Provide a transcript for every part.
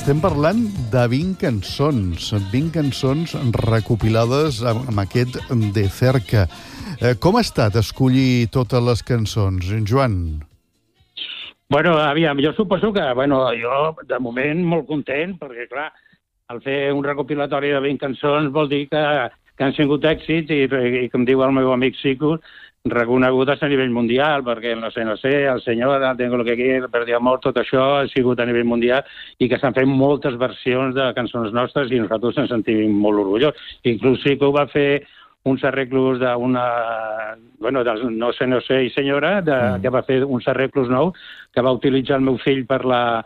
Estem parlant de 20 cançons, 20 cançons recopilades amb aquest De Cerca. Com ha estat escollir totes les cançons, Joan? Bueno, aviam, jo suposo que, jo de moment molt content, perquè clar, al fer un recopilatori de 20 cançons vol dir que han sigut èxits i com diu el meu amic Sico, reconegudes a nivell mundial, perquè no sé, el senyor, tengo lo que quiero, perdió amor, tot això ha sigut a nivell mundial i que s'han fet moltes versions de cançons nostres i nosaltres ens sentim molt orgullosos. Inclús Sico va fer uns arreglos d'una... del No sé i senyora, que va fer uns arreglos nous que va utilitzar el meu fill per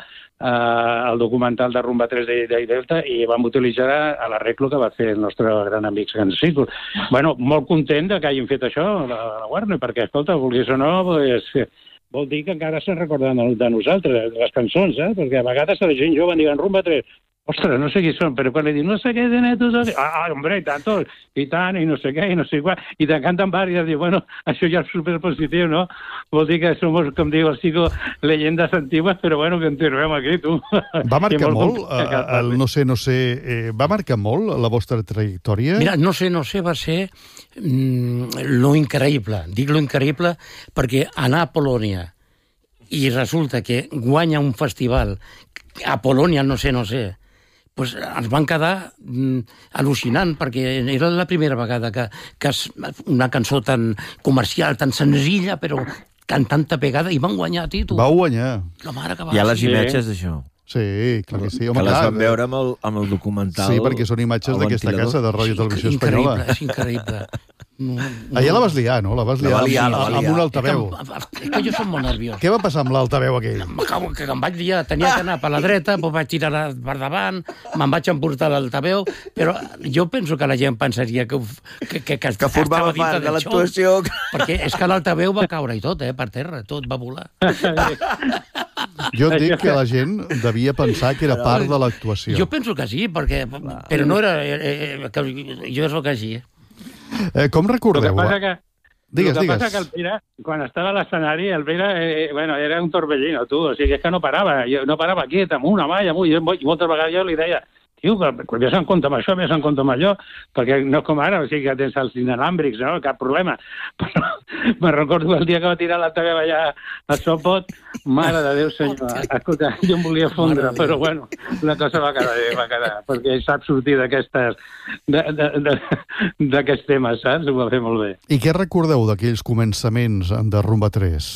el documental de Rumba 3 de Delta i vam utilitzar l'arreglo que va fer el nostre gran amic Sico. Molt content que hagin fet això, la Warner, perquè, escolta, vulguis o no, vol dir que encara se'n recorden de nosaltres, de les cançons, perquè a vegades la gent jove diuen Rumba 3, ostres, no sé qui són, però quan li diuen no sé què de netos, hombre, i tant, i no sé què, i no sé què, i te canten vàries, i bueno, això ja és superpositiu, no? Vol dir que som, com diu el Sico, leyendas antiguas, però bueno, que en trobem aquí, tu. Va marcar molt, el No sé, va marcar molt la vostra trajectòria? Mira, No sé va ser lo increïble. Dic lo increïble perquè anar a Polònia i resulta que guanya un festival a Polònia, No sé, pues ens van quedar al·lucinant, perquè era la primera vegada que una cançó tan comercial, tan senzilla, però amb tanta pegada, i van guanyar títol. Va guanyar. La mare que va. Hi ha les imatges d'això. Sí, clar que sí. Que les vam veure amb el documental. Sí, perquè són imatges d'aquesta casa de Ràdio Televisió Espanyola. És increïble. Allà la vas liar, no? La vas liar amb un altaveu. És que jo som molt nerviós. Què va passar amb l'altaveu aquell? Que em vaig liar, tenia que anar per la dreta, doncs vaig tirar per davant, me'n vaig emportar l'altaveu, però jo penso que la gent pensaria que formava part de l'actuació. Perquè és que l'altaveu va caure i tot, per terra, tot va volar. Jo et dic que la gent devia pensar que era part de l'actuació. Jo penso que sí, però no era... Jo és el que sí, Com recordeu? El que passa Digues. que el Pere, quan estava a l'escenari, el Pere era un torbellino, tu. O sigui, és que no parava. No parava quiet, amunt, amunt. I moltes vegades jo li deia, tio, vés en compte amb això, vés en compte amb allò, perquè no és com ara, o sigui, que tens els inalàmbrics, no? Cap problema. Però me'n recordo el dia que va tirar l'altaveu allà al Sopot, mare de Déu, senyor. Escolta, jo em volia fondre, però bueno, la cosa va quedar bé, perquè sap sortir d'aquests temes, saps? Ho va fer molt bé. I què recordeu d'aquells començaments de Rumba 3?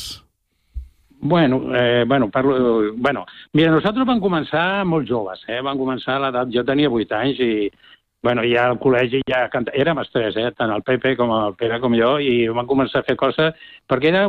Mira, nosaltres vam començar molt joves, vam començar a l'edat, jo tenia 8 anys i ja al col·legi ja érem els tres, tant el Pepe com el Pere com jo, i vam començar a fer coses, perquè era